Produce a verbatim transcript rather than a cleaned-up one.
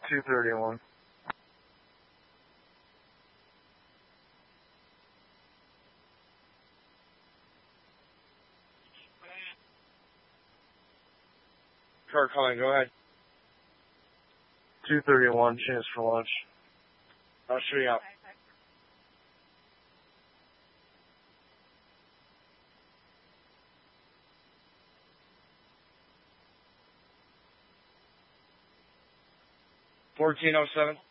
two thirty-one. Car calling, go ahead. two thirty-one, chance for lunch. I'll shoot you out. fourteen oh seven.